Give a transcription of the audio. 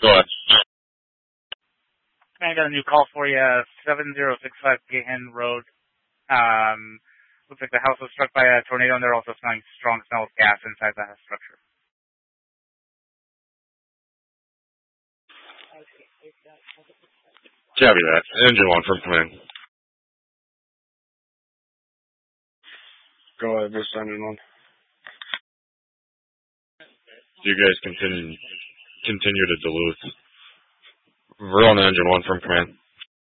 Go ahead. I got a new call for you, 7065 Gahan Road. Looks like the house was struck by a tornado, and they're also smelling strong smell of gas inside the structure. Copy that. Engine 1 from command. Go ahead, this Engine 1. You guys continue to Duluth. Verona Engine 1 from command.